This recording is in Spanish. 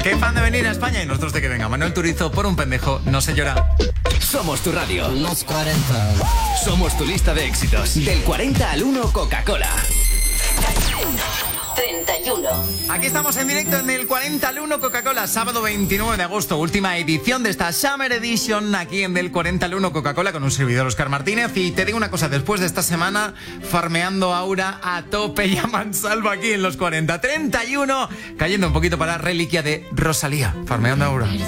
Qué fan de venir a España y nosotros de que venga Manuel Turizo por un pendejo, no se llora. Somos tu radio. Los 40. Somos tu lista de éxitos. Del 40 al 1 Coca-Cola. 31. Aquí estamos en directo en el 40 al 1 Coca-Cola, sábado 29 de agosto, última edición de esta Summer Edition aquí en Del 40 al 1 Coca-Cola con un servidor Óscar Martínez. Y te digo una cosa, después de esta semana farmeando Aura a tope y a mansalva aquí en los 40. 31, cayendo un poquito para la reliquia de Rosalía, farmeando Aura.